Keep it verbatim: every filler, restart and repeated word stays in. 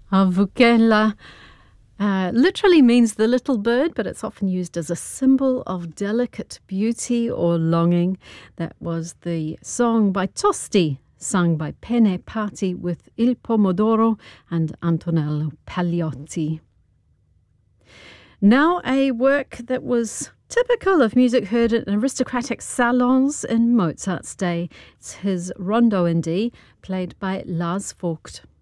Avukela uh, literally means the little bird, but it's often used as a symbol of delicate beauty or longing. That was the song by Tosti, sung by Pene Patti with Il Pomodoro and Antonello Pagliotti. Now a work that was typical of music heard at aristocratic salons in Mozart's day. It's his Rondo in D, played by Lars Vogt.